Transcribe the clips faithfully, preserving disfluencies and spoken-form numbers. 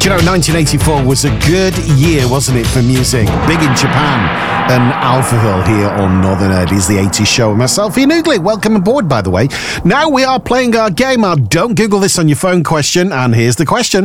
Do you know, nineteen eighty-four was a good year, wasn't it, for music? Big in Japan and Alphaville here on Northern Air. It is the eighties show with myself, Ian Oogley. Welcome aboard, by the way. Now we are playing our game, our Don't Google This on Your Phone question, and here's the question.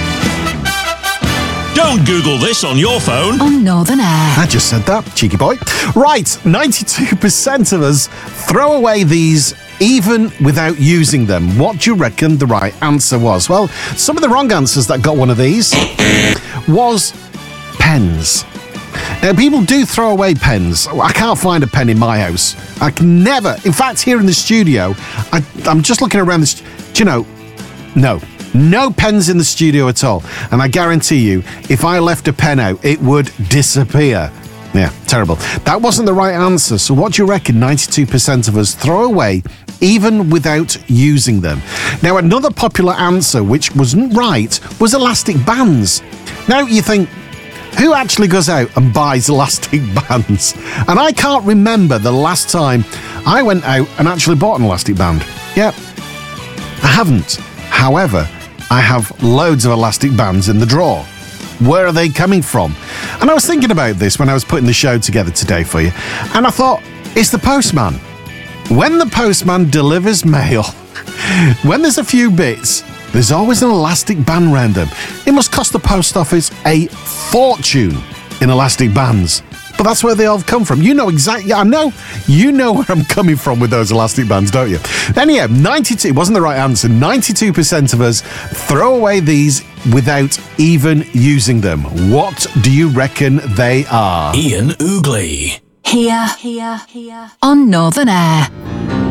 Don't Google this on your phone. On Northern Air. I just said that, cheeky boy. Right, ninety-two percent of us throw away these even without using them. What do you reckon the right answer was? Well, some of the wrong answers that got one of these was pens. Now, people do throw away pens. I can't find a pen in my house. I can never. In fact, here in the studio, I, I'm just looking around this. Do you know? No. No pens in the studio at all. And I guarantee you, if I left a pen out, it would disappear. Yeah, terrible. That wasn't the right answer. So what do you reckon ninety-two percent of us throw away even without using them? Now, another popular answer, which wasn't right, was elastic bands. Now, you think, who actually goes out and buys elastic bands? And I can't remember the last time I went out and actually bought an elastic band. Yeah, I haven't. However, I have loads of elastic bands in the drawer. Where are they coming from? And I was thinking about this when I was putting the show together today for you, and I thought, it's the postman. When the postman delivers mail, when there's a few bits, there's always an elastic band around them. It must cost the post office a fortune in elastic bands. But that's where they all come from. You know exactly, I know, you know where I'm coming from with those elastic bands, don't you? Anyhow, ninety-two, it wasn't the right answer. ninety-two percent of us throw away these without even using them. What do you reckon they are? Ian Oogley. Here, here, here. On Northern Air.